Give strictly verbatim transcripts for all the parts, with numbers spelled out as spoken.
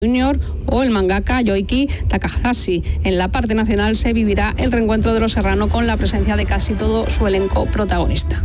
Junior o el mangaka Yoiki Takahashi. En la parte nacional se vivirá el reencuentro de Los Serrano con la presencia de casi todo su elenco protagonista.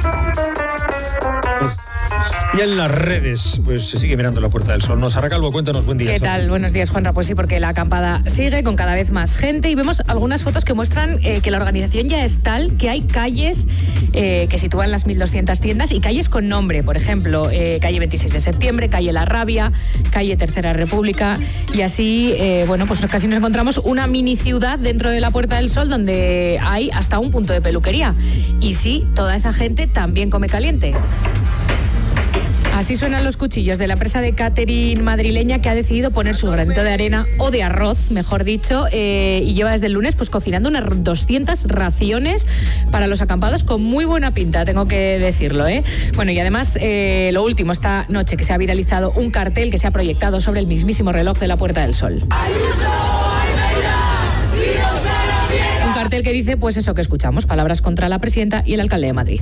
Y en las redes, pues se sigue mirando la Puerta del Sol. ¿No? Sara Calvo, cuéntanos, buen día. ¿Qué tal? Sofía. Buenos días, Juanra. Pues sí, porque la acampada sigue con cada vez más gente y vemos algunas fotos que muestran eh, que la organización ya es tal que hay calles eh, que sitúan las mil doscientas tiendas y calles con nombre. Por ejemplo, eh, calle veintiséis de septiembre, calle La Rabia, calle Tercera República y así, eh, bueno, pues casi nos encontramos una mini ciudad dentro de la Puerta del Sol donde hay hasta un punto de peluquería. Y sí, toda esa gente también come caliente. Así suenan los cuchillos de la empresa de catering madrileña que ha decidido poner su granito de arena, o de arroz, mejor dicho, eh, y lleva desde el lunes pues cocinando unas doscientas raciones para los acampados con muy buena pinta, tengo que decirlo, ¿eh? Bueno, y además, eh, lo último, esta noche que se ha viralizado un cartel que se ha proyectado sobre el mismísimo reloj de la Puerta del Sol. Un cartel que dice, pues eso que escuchamos, palabras contra la presidenta y el alcalde de Madrid.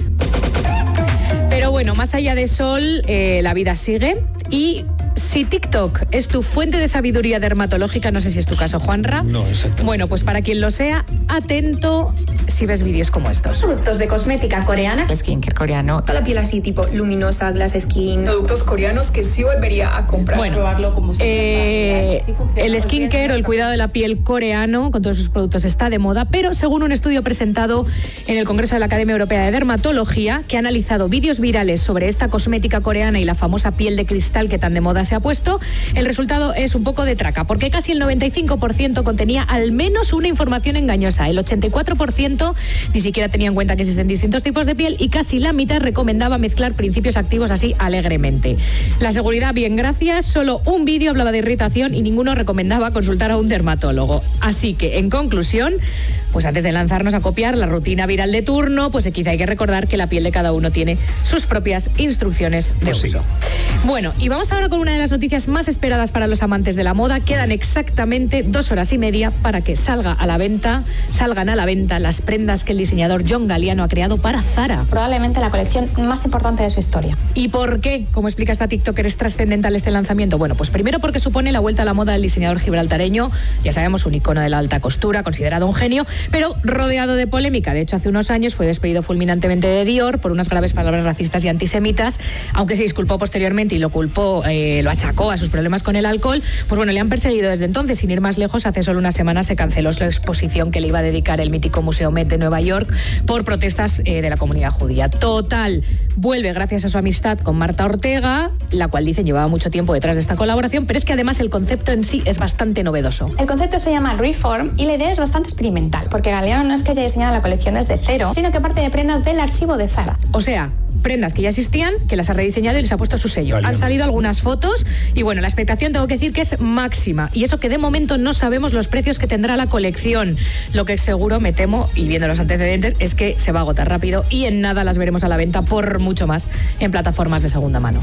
Pero bueno, más allá de sol, eh, la vida sigue. Y si TikTok es tu fuente de sabiduría dermatológica, no sé si es tu caso, Juanra. No, exacto. Bueno, pues para quien lo sea, atento si ves vídeos como estos. Productos de cosmética coreana. Skincare coreano. Toda la piel así, tipo luminosa, glass skin. Productos coreanos que sí volvería a comprar. Bueno, probarlo como si eh, el skincare o el cuidado de la piel coreano, con todos sus productos, está de moda, pero según un estudio presentado en el Congreso de la Academia Europea de Dermatología, que ha analizado vídeos virales sobre esta cosmética coreana y la famosa piel de cristal que tan de moda se ha puesto, el resultado es un poco de traca, porque casi el noventa y cinco por ciento contenía al menos una información engañosa, el ochenta y cuatro por ciento ni siquiera tenía en cuenta que existen distintos tipos de piel y casi la mitad recomendaba mezclar principios activos así alegremente. La seguridad, bien, gracias, solo un vídeo hablaba de irritación y ninguno recomendaba consultar a un dermatólogo. Así que, en conclusión, pues antes de lanzarnos a copiar la rutina viral de turno, pues quizá hay que recordar que la piel de cada uno tiene sus propias instrucciones de pues uso. Sí. Bueno, y vamos ahora con una de las noticias más esperadas para los amantes de la moda. Quedan exactamente dos horas y media para que salga a la venta, salgan a la venta las prendas que el diseñador John Galliano ha creado para Zara. Probablemente la colección más importante de su historia. ¿Y por qué? Como explica esta TikToker, es trascendental este lanzamiento. Bueno, pues primero porque supone la vuelta a la moda del diseñador gibraltareño, ya sabemos, un icono de la alta costura, considerado un genio, pero rodeado de polémica. De hecho, hace unos años fue despedido fulminantemente de Dior por unas graves palabras racistas y antisemitas, aunque se disculpó posteriormente y lo culpó, eh, lo achacó a sus problemas con el alcohol. Pues bueno, le han perseguido desde entonces. Sin ir más lejos, hace solo una semana se canceló la exposición que le iba a dedicar el mítico Museo Met de Nueva York por protestas eh, de la comunidad judía. Total, vuelve gracias a su amistad con Marta Ortega, la cual dicen llevaba mucho tiempo detrás de esta colaboración, pero es que además el concepto en sí es bastante novedoso. El concepto se llama Reform y la idea es bastante experimental, porque Galliano no es que haya diseñado la colección desde cero, sino que parte de prendas del archivo de Zara. O sea, prendas que ya existían, que las ha rediseñado y les ha puesto su sello. Galliano. Han salido algunas fotos y bueno, la expectación tengo que decir que es máxima. Y eso que de momento no sabemos los precios que tendrá la colección. Lo que seguro, me temo, y viendo los antecedentes, es que se va a agotar rápido y en nada las veremos a la venta por mucho más en plataformas de segunda mano.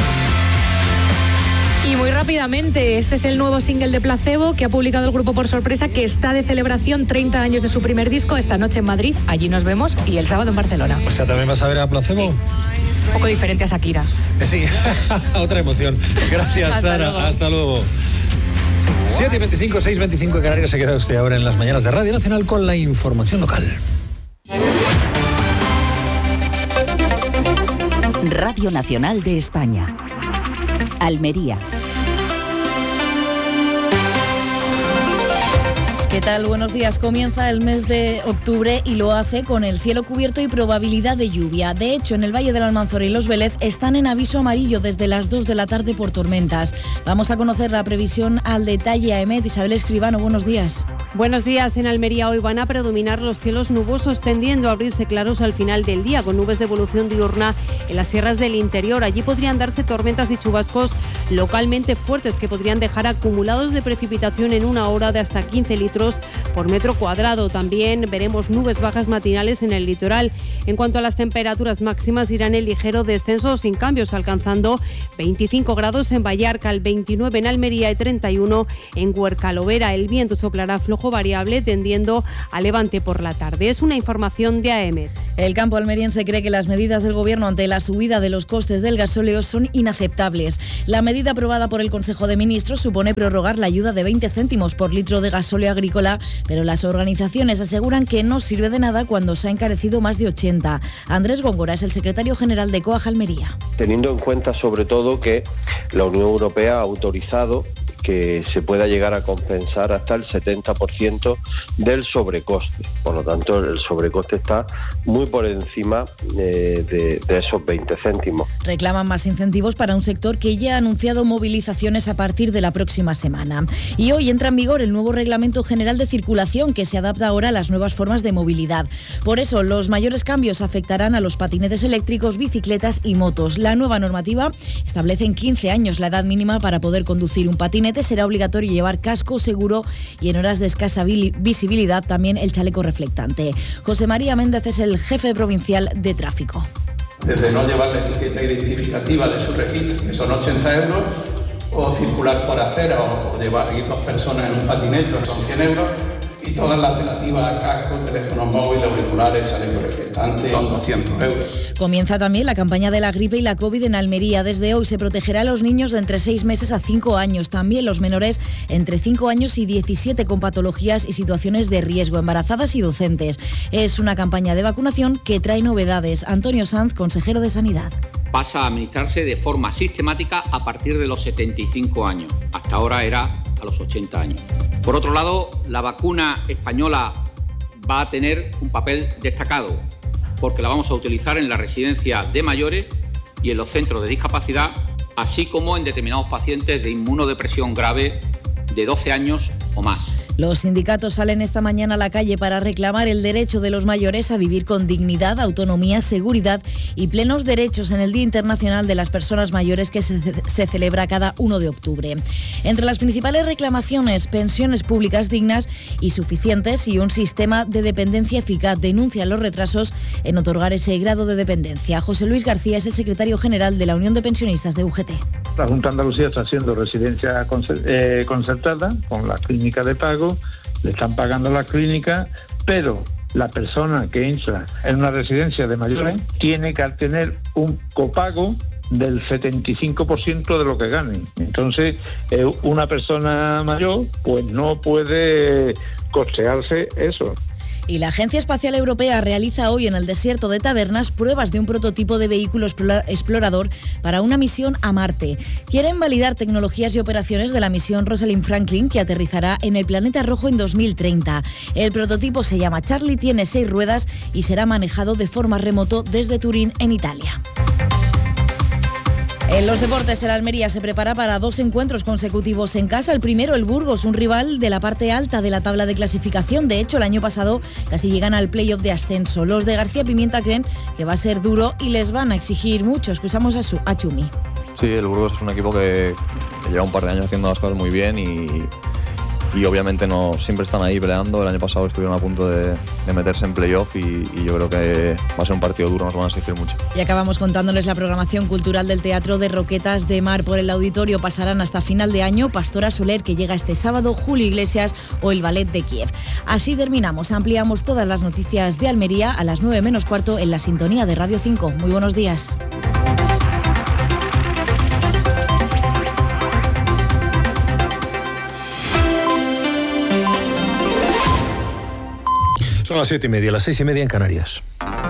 Y muy rápidamente, este es el nuevo single de Placebo que ha publicado el grupo por sorpresa, que está de celebración, treinta años de su primer disco, esta noche en Madrid, allí nos vemos, y el sábado en Barcelona. O sea, ¿también vas a ver a Placebo? Sí. Un poco diferente a Shakira. Eh, sí, otra emoción. Gracias, Hasta Sara. luego. Hasta luego. siete y veinticinco, seis y veinticinco en Canarias. Se queda usted ahora en las mañanas de Radio Nacional con la información local. Radio Nacional de España. Almería. ¿Qué tal? Buenos días. Comienza el mes de octubre y lo hace con el cielo cubierto y probabilidad de lluvia. De hecho, en el Valle del Almanzora y Los Vélez están en aviso amarillo desde las dos de la tarde por tormentas. Vamos a conocer la previsión al detalle a EMET. Isabel Escribano, buenos días. Buenos días. En Almería hoy van a predominar los cielos nubosos, tendiendo a abrirse claros al final del día, con nubes de evolución diurna en las sierras del interior. Allí podrían darse tormentas y chubascos localmente fuertes que podrían dejar acumulados de precipitación en una hora de hasta quince litros euros por metro cuadrado. También veremos nubes bajas matinales en el litoral. En cuanto a las temperaturas máximas, irán en ligero descenso sin cambios, alcanzando veinticinco grados en Vallarca, el veintinueve en Almería y treinta y uno en Huerca-Lovera. El viento soplará flojo variable, tendiendo a levante por la tarde. Es una información de A E M E D. El campo almeriense cree que las medidas del Gobierno ante la subida de los costes del gasóleo son inaceptables. La medida aprobada por el Consejo de Ministros supone prorrogar la ayuda de veinte céntimos por litro de gasóleo agrícola, pero las organizaciones aseguran que no sirve de nada cuando se ha encarecido más de ochenta. Andrés Góngora es el secretario general de COAG Almería. Teniendo en cuenta sobre todo que la Unión Europea ha autorizado que se pueda llegar a compensar hasta el setenta por ciento del sobrecoste. Por lo tanto, el sobrecoste está muy por encima eh, de, de esos veinte céntimos. Reclaman más incentivos para un sector que ya ha anunciado movilizaciones a partir de la próxima semana. Y hoy entra en vigor el nuevo Reglamento General de Circulación, que se adapta ahora a las nuevas formas de movilidad. Por eso, los mayores cambios afectarán a los patinetes eléctricos, bicicletas y motos. La nueva normativa establece en quince años la edad mínima para poder conducir un patinete. Será obligatorio llevar casco, seguro y en horas de escasa visibilidad también el chaleco reflectante. José María Méndez es el jefe provincial de tráfico. Desde no llevar la etiqueta identificativa de su registro, que son ochenta euros, o circular por acera, o, o llevar ir dos personas en un patinete, son cien euros, y todas las relativas a casco, teléfonos móviles, auriculares, chaleco reflectante, son doscientos euros. Comienza también la campaña de la gripe y la COVID en Almería. Desde hoy se protegerá a los niños de entre seis meses a cinco años, también los menores entre cinco años y diecisiete con patologías y situaciones de riesgo, embarazadas y docentes. Es una campaña de vacunación que trae novedades. Antonio Sanz, consejero de Sanidad. Pasa a administrarse de forma sistemática a partir de los setenta y cinco años. Hasta ahora era a los ochenta años. Por otro lado, la vacuna española va a tener un papel destacado, porque la vamos a utilizar en la residencia de mayores y en los centros de discapacidad, así como en determinados pacientes de inmunodepresión grave de doce años o más. Los sindicatos salen esta mañana a la calle para reclamar el derecho de los mayores a vivir con dignidad, autonomía, seguridad y plenos derechos en el Día Internacional de las Personas Mayores, que se, se celebra cada uno de octubre. Entre las principales reclamaciones, pensiones públicas dignas y suficientes y un sistema de dependencia eficaz. Denuncian los retrasos en otorgar ese grado de dependencia. José Luis García es el secretario general de la Unión de Pensionistas de U G T. La Junta de Andalucía está haciendo residencia concertada con la clínica de pago, le están pagando la clínica, pero la persona que entra en una residencia de mayores tiene que tener un copago del setenta y cinco por ciento de lo que gane. Entonces, eh, una persona mayor pues no puede costearse eso. Y la Agencia Espacial Europea realiza hoy en el desierto de Tabernas pruebas de un prototipo de vehículo explorador para una misión a Marte. Quieren validar tecnologías y operaciones de la misión Rosalind Franklin, que aterrizará en el planeta rojo en dos mil treinta. El prototipo se llama Charlie, tiene seis ruedas y será manejado de forma remoto desde Turín, en Italia. En los deportes, el Almería se prepara para dos encuentros consecutivos en casa. El primero, el Burgos, un rival de la parte alta de la tabla de clasificación. De hecho, el año pasado casi llegan al playoff de ascenso. Los de García Pimienta creen que va a ser duro y les van a exigir mucho. Escuchamos a, su, a Chumi. Sí, el Burgos es un equipo que, que lleva un par de años haciendo las cosas muy bien y... y obviamente no siempre están ahí peleando. El año pasado estuvieron a punto de, de meterse en playoff y, y yo creo que va a ser un partido duro, nos van a exigir mucho. Y acabamos contándoles la programación cultural del Teatro de Roquetas de Mar. Por el auditorio pasarán hasta final de año Pastora Soler, que llega este sábado, Julio Iglesias o el Ballet de Kiev. Así terminamos, ampliamos todas las noticias de Almería a las nueve menos cuarto en la sintonía de Radio cinco. Muy buenos días. Son las siete y media, las seis y media en Canarias.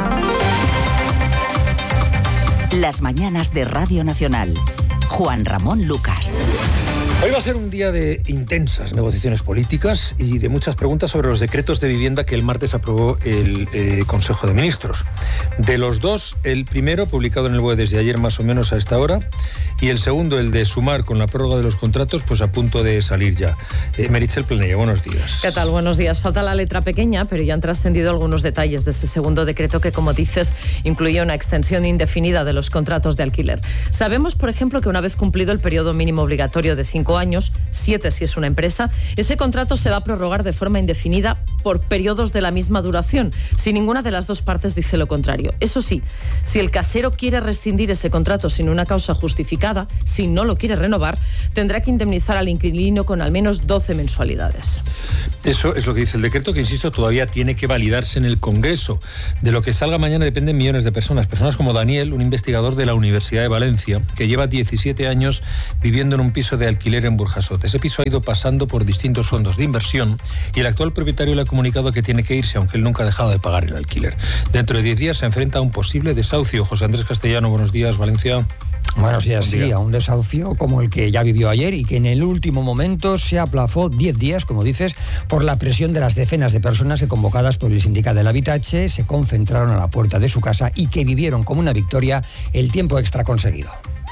Las mañanas de Radio Nacional. Juan Ramón Lucas. Hoy va a ser un día de intensas negociaciones políticas y de muchas preguntas sobre los decretos de vivienda que el martes aprobó el eh, Consejo de Ministros. De los dos, el primero, publicado en el B O E desde ayer más o menos a esta hora, y el segundo, el de Sumar, con la prórroga de los contratos, pues a punto de salir ya. Eh, Meritxell Planella, buenos días. ¿Qué tal? Buenos días. Falta la letra pequeña, pero ya han trascendido algunos detalles de ese segundo decreto que, como dices, incluye una extensión indefinida de los contratos de alquiler. Sabemos, por ejemplo, que una vez cumplido el periodo mínimo obligatorio de cinco cinco años, siete si es una empresa. Ese contrato se va a prorrogar de forma indefinida por periodos de la misma duración, si ninguna de las dos partes dice lo contrario. Eso sí, si el casero quiere rescindir ese contrato sin una causa justificada, si no lo quiere renovar, tendrá que indemnizar al inquilino con al menos doce mensualidades. Eso es lo que dice el decreto, que, insisto, todavía tiene que validarse en el Congreso. De lo que salga mañana dependen millones de personas. Personas como Daniel, un investigador de la Universidad de Valencia, que lleva diecisiete años viviendo en un piso de alquiler en Burjasot. Ese piso ha ido pasando por distintos fondos de inversión y el actual propietario le ha comunicado que tiene que irse, aunque él nunca ha dejado de pagar el alquiler. Dentro de diez días se enfrenta a un posible desahucio. José Andrés Castellano, buenos días, Valencia. Buenos días, sí, a un desahucio como el que ya vivió ayer y que en el último momento se aplazó diez días, como dices, por la presión de las decenas de personas que, convocadas por el sindicato del Habitatge, se concentraron a la puerta de su casa y que vivieron como una victoria el tiempo extra conseguido.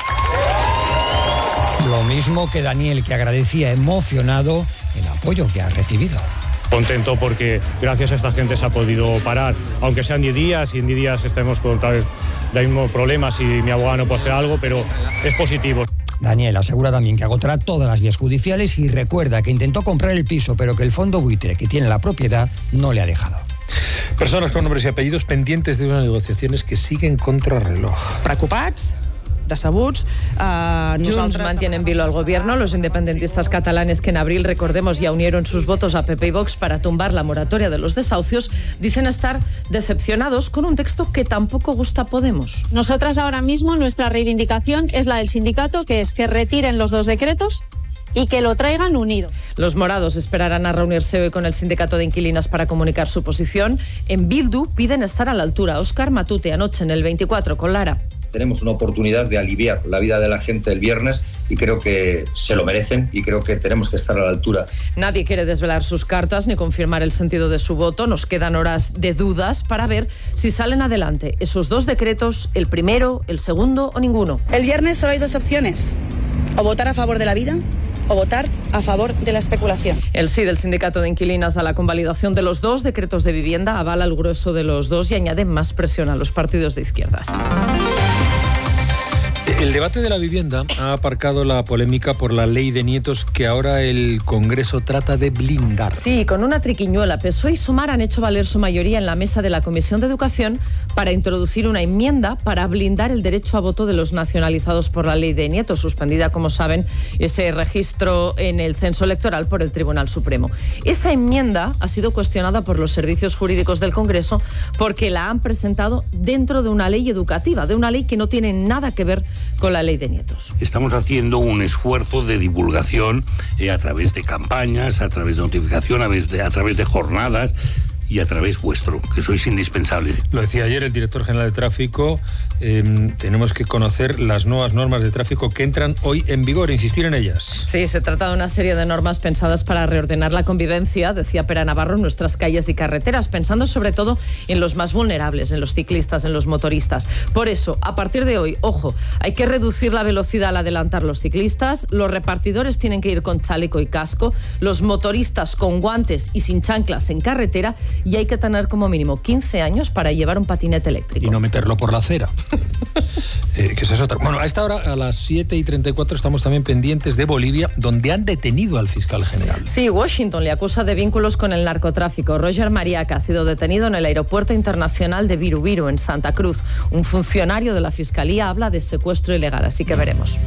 Lo mismo que Daniel, que agradecía emocionado el apoyo que ha recibido. Contento porque gracias a esta gente se ha podido parar, aunque sean diez días y en diez días estemos con otra vez el mismo problema si mi abogado no puede hacer algo, pero es positivo. Daniel asegura también que agotará todas las vías judiciales y recuerda que intentó comprar el piso, pero que el fondo buitre que tiene la propiedad no le ha dejado. Personas con nombres y apellidos pendientes de unas negociaciones que siguen contrarreloj. Preocupats, decebuts. Uh, Junts mantiene en vilo al gobierno. Los independentistas catalanes, que en abril, recordemos, ya unieron sus votos a P P y Vox para tumbar la moratoria de los desahucios, dicen estar decepcionados con un texto que tampoco gusta a Podemos. Nosotras ahora mismo nuestra reivindicación es la del sindicato, que es que retiren los dos decretos y que lo traigan unido. Los morados esperarán a reunirse hoy con el sindicato de inquilinas para comunicar su posición. En Bildu piden estar a la altura. Óscar Matute, anoche en el veinticuatro con Lara. Tenemos una oportunidad de aliviar la vida de la gente el viernes y creo que se lo merecen y creo que tenemos que estar a la altura. Nadie quiere desvelar sus cartas ni confirmar el sentido de su voto. Nos quedan horas de dudas para ver si salen adelante esos dos decretos, el primero, el segundo o ninguno. El viernes solo hay dos opciones: o votar a favor de la vida o votar a favor de la especulación. El sí del sindicato de inquilinas a la convalidación de los dos decretos de vivienda avala el grueso de los dos y añade más presión a los partidos de izquierdas. El debate de la vivienda ha aparcado la polémica por la ley de nietos que ahora el Congreso trata de blindar. Sí, con una triquiñuela. P S O E y Sumar han hecho valer su mayoría en la mesa de la Comisión de Educación para introducir una enmienda para blindar el derecho a voto de los nacionalizados por la ley de nietos, suspendida, como saben, ese registro en el censo electoral por el Tribunal Supremo. Esa enmienda ha sido cuestionada por los servicios jurídicos del Congreso porque la han presentado dentro de una ley educativa, de una ley que no tiene nada que ver con la ley de nietos. Estamos haciendo un esfuerzo de divulgación eh, a través de campañas, a través de notificación, a través de, a través de jornadas y a través vuestro, que sois indispensables. Lo decía ayer el director general de Tráfico, eh, tenemos que conocer las nuevas normas de tráfico que entran hoy en vigor, insistir en ellas. Sí, se trata de una serie de normas pensadas para reordenar la convivencia, decía Pera Navarro, en nuestras calles y carreteras, pensando sobre todo en los más vulnerables, en los ciclistas, en los motoristas. Por eso, a partir de hoy, ojo, hay que reducir la velocidad al adelantar los ciclistas, los repartidores tienen que ir con chaleco y casco, los motoristas con guantes y sin chanclas en carretera, y hay que tener como mínimo quince años para llevar un patinete eléctrico. Y no meterlo por la acera. eh, que esa es otra. Bueno, a esta hora, a las siete y treinta y cuatro, estamos también pendientes de Bolivia, donde han detenido al fiscal general. Sí, Washington le acusa de vínculos con el narcotráfico. Roger Mariaca ha sido detenido en el aeropuerto internacional de Viru Viru, en Santa Cruz. Un funcionario de la Fiscalía habla de secuestro ilegal, así que veremos.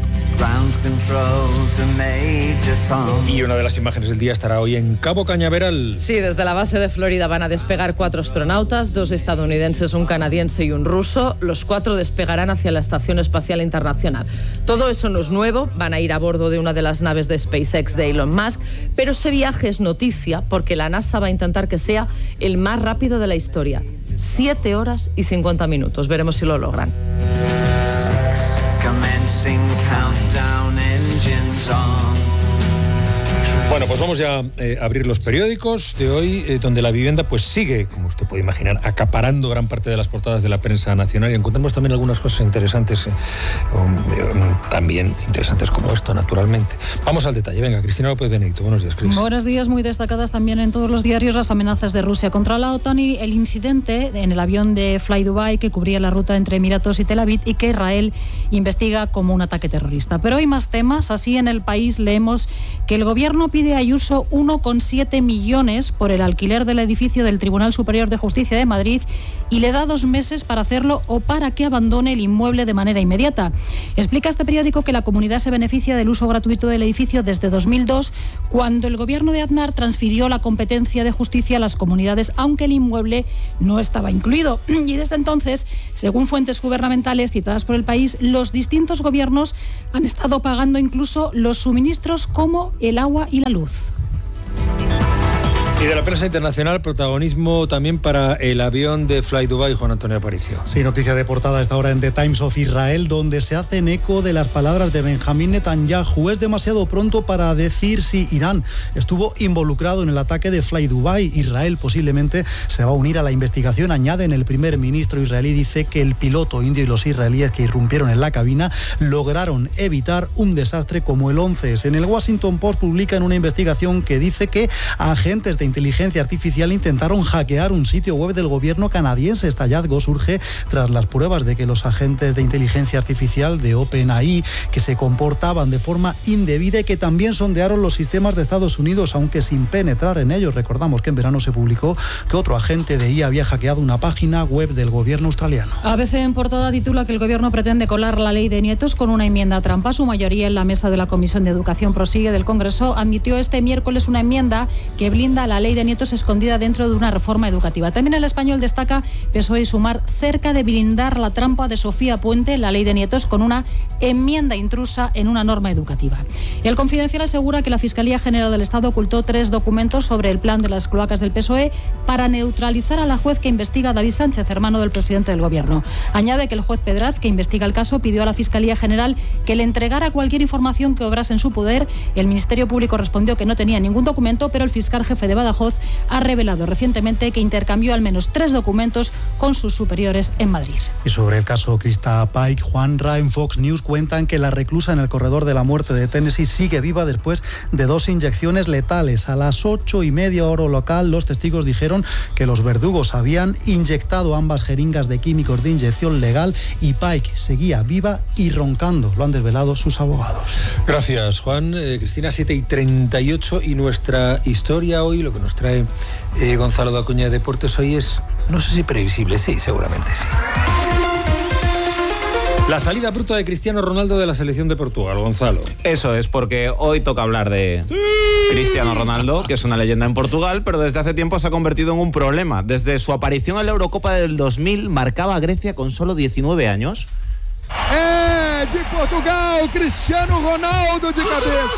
Y una de las imágenes del día estará hoy en Cabo Cañaveral. Sí, desde la base de Florida van a despegar cuatro astronautas, dos estadounidenses, un canadiense y un ruso. Los cuatro despegarán hacia la Estación Espacial Internacional. Todo eso no es nuevo, van a ir a bordo de una de las naves de SpaceX de Elon Musk, pero ese viaje es noticia porque la NASA va a intentar que sea el más rápido de la historia. Siete horas y cincuenta minutos. Veremos si lo logran. Bueno, pues vamos ya eh, a abrir los periódicos de hoy, eh, donde la vivienda pues sigue, como usted puede imaginar, acaparando gran parte de las portadas de la prensa nacional, y encontramos también algunas cosas interesantes, eh, um, eh, también interesantes como esto, naturalmente. Vamos al detalle. Venga, Cristina López Benedicto, buenos días, Cris. Buenos días, muy destacadas también en todos los diarios las amenazas de Rusia contra la OTAN y el incidente en el avión de Fly Dubai que cubría la ruta entre Emiratos y Tel Aviv y que Israel investiga como un ataque terrorista. Pero hay más temas. Así, en El País leemos que el gobierno pide a Ayuso uno coma siete millones por el alquiler del edificio del Tribunal Superior de Justicia de Madrid y le da dos meses para hacerlo o para que abandone el inmueble de manera inmediata. Explica este periódico que la comunidad se beneficia del uso gratuito del edificio desde dos mil dos, cuando el gobierno de Aznar transfirió la competencia de justicia a las comunidades, aunque el inmueble no estaba incluido. Y desde entonces, según fuentes gubernamentales citadas por El País, los distintos gobiernos han estado pagando incluso los suministros como el agua y la luz. Y de la prensa internacional, protagonismo también para el avión de Fly Dubai, Juan Antonio Aparicio. Sí, noticia de portada a esta hora en The Times of Israel, donde se hacen eco de las palabras de Benjamín Netanyahu. Es demasiado pronto para decir si Irán estuvo involucrado en el ataque de Fly Dubai. Israel posiblemente se va a unir a la investigación. Añaden, el primer ministro israelí dice que el piloto indio y los israelíes que irrumpieron en la cabina lograron evitar un desastre como el once. En el Washington Post publican una investigación que dice que agentes de inteligencia artificial intentaron hackear un sitio web del gobierno canadiense. Este hallazgo surge tras las pruebas de que los agentes de inteligencia artificial de OpenAI, que se comportaban de forma indebida y que también sondearon los sistemas de Estados Unidos, aunque sin penetrar en ellos. Recordamos que en verano se publicó que otro agente de I A había hackeado una página web del gobierno australiano. A B C en portada titula que el gobierno pretende colar la ley de nietos con una enmienda trampa. Su mayoría en la mesa de la Comisión de Educación Prosigue del Congreso admitió este miércoles una enmienda que blinda la ley de nietos escondida dentro de una reforma educativa. También El Español destaca P S O E y Sumar cerca de blindar la trampa de Sofía Puente, la ley de nietos, con una enmienda intrusa en una norma educativa. El Confidencial asegura que la Fiscalía General del Estado ocultó tres documentos sobre el plan de las cloacas del P S O E para neutralizar a la juez que investiga a David Sánchez, hermano del presidente del Gobierno. Añade que el juez Pedraz, que investiga el caso, pidió a la Fiscalía General que le entregara cualquier información que obrase en su poder. El Ministerio Público respondió que no tenía ningún documento, pero el fiscal jefe de Badajoz ha revelado recientemente que intercambió al menos tres documentos con sus superiores en Madrid. Y sobre el caso Krista Paik, Juanra, en Fox News cuentan que la reclusa en el corredor de la muerte de Tennessee sigue viva después de dos inyecciones letales. A las ocho y media hora local, los testigos dijeron que los verdugos habían inyectado ambas jeringas de químicos de inyección legal y Paik seguía viva y roncando. Lo han desvelado sus abogados. Gracias, Juan. Eh, Cristina, siete y treinta y ocho, y nuestra historia hoy, lo que nos trae eh, Gonzalo de Acuña de Deportes hoy es, no sé si previsible, sí, seguramente sí. La salida bruta de Cristiano Ronaldo de la selección de Portugal, Gonzalo. Eso es, porque hoy toca hablar de ¡sí! Cristiano Ronaldo, que es una leyenda en Portugal, pero desde hace tiempo se ha convertido en un problema. Desde su aparición en la Eurocopa del dos mil, marcaba a Grecia con solo diecinueve años. ¡Eh! De Portugal, Cristiano Ronaldo de cabeza.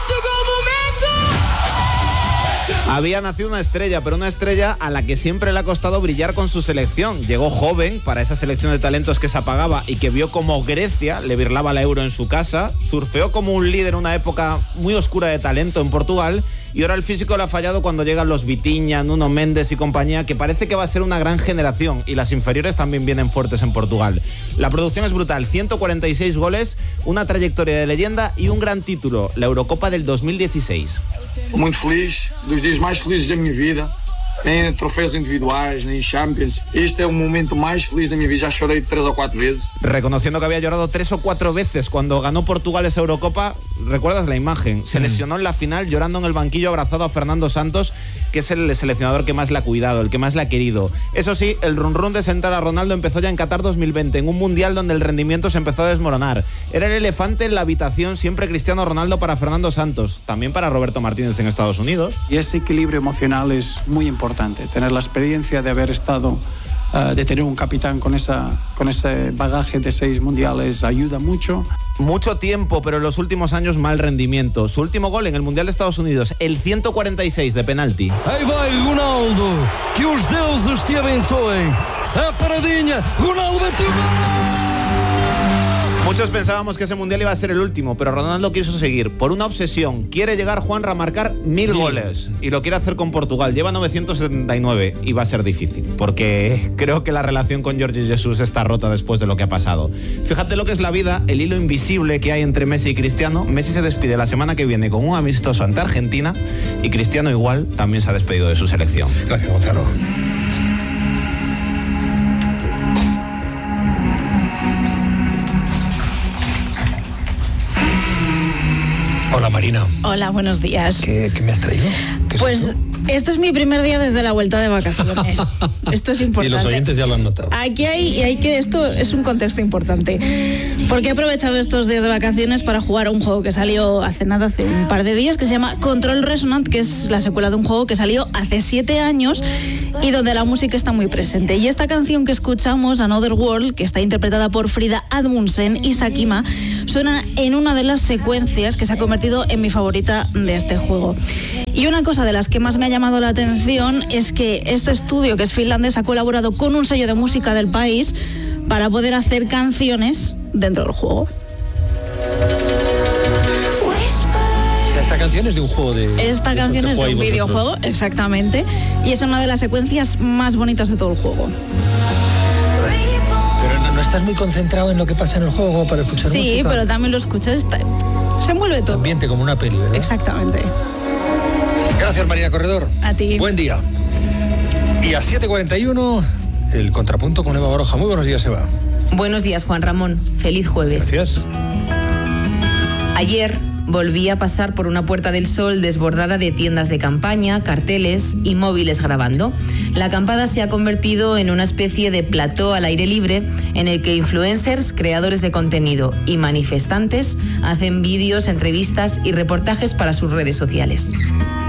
Había nacido una estrella, pero una estrella a la que siempre le ha costado brillar con su selección. Llegó joven para esa selección de talentos que se apagaba y que vio como Grecia le birlaba la Euro en su casa. Surfeó como un líder en una época muy oscura de talento en Portugal. Y ahora el físico le ha fallado cuando llegan los Vitinha, Nuno Mendes y compañía, que parece que va a ser una gran generación, y las inferiores también vienen fuertes en Portugal. La producción es brutal, ciento cuarenta y seis goles, una trayectoria de leyenda y un gran título, la Eurocopa del dos mil dieciséis. Muito feliz, dos días más felices de mi vida. Nem troféus individuais, nem Champions. Este é o momento mais feliz da minha vida. Já chorei tres ou quatro veces. Reconociendo que había llorado tres o cuatro veces cuando ganó Portugal esa Eurocopa. ¿Recuerdas la imagen? Se lesionó en la final llorando en el banquillo abrazado a Fernando Santos, que es el seleccionador que más le ha cuidado, el que más le ha querido. Eso sí, el run run de sentar a Ronaldo empezó ya en Qatar dos mil veinte, en un mundial donde el rendimiento se empezó a desmoronar. Era el elefante en la habitación, siempre Cristiano Ronaldo para Fernando Santos, también para Roberto Martínez en Estados Unidos. Y ese equilibrio emocional es muy importante. Tener la experiencia de haber estado, uh, de tener un capitán con, esa, con ese bagaje de seis mundiales ayuda mucho. Mucho tiempo, pero en los últimos años mal rendimiento. Su último gol en el Mundial de Estados Unidos, el ciento cuarenta y seis de penalti. Ahí va Ronaldo, que os deuses te abençoem. A paradinha, Ronaldo bateu. Muchos pensábamos que ese mundial iba a ser el último, pero Ronaldo quiso seguir por una obsesión. Quiere llegar, Juanra, a marcar mil goles y lo quiere hacer con Portugal. Lleva novecientos setenta y nueve y va a ser difícil, porque creo que la relación con Jorge Jesús está rota después de lo que ha pasado. Fíjate lo que es la vida, el hilo invisible que hay entre Messi y Cristiano. Messi se despide la semana que viene con un amistoso ante Argentina y Cristiano igual también se ha despedido de su selección. Gracias, Gonzalo. Hola, Marina. Hola, buenos días. ¿Qué, qué me has traído? ¿Qué es Pues esto? este es mi primer día desde la vuelta de vacaciones. Esto es importante. Sí, los oyentes ya lo han notado. Aquí hay, hay que, esto es un contexto importante. Porque he aprovechado estos días de vacaciones para jugar a un juego que salió hace nada, hace un par de días, que se llama Control Resonant, que es la secuela de un juego que salió hace siete años y donde la música está muy presente. Y esta canción que escuchamos, Another World, que está interpretada por Frida Admundsen y Sakima, suena en una de las secuencias que se ha convertido en mi favorita de este juego. Y una cosa de las que más me ha llamado la atención es que este estudio, que es finlandés, ha colaborado con un sello de música del país para poder hacer canciones dentro del juego. O sea, esta canción es de un juego de... Esta de canción es de un vosotros. videojuego, exactamente, y es una de las secuencias más bonitas de todo el juego. Pero no, no estás muy concentrado en lo que pasa en el juego para escuchar Sí, música. pero también lo escuchas, está- se envuelve todo. Ambiente como una peli, ¿verdad? Exactamente. Gracias, Marina Corredor. A ti. Buen día. Y a siete cuarenta y uno, el contrapunto con Eva Baroja. Muy buenos días, Eva. Buenos días, Juan Ramón. Feliz jueves. Gracias. Ayer volví a pasar por una Puerta del Sol desbordada de tiendas de campaña, carteles y móviles grabando. La acampada se ha convertido en una especie de plató al aire libre en el que influencers, creadores de contenido y manifestantes hacen vídeos, entrevistas y reportajes para sus redes sociales.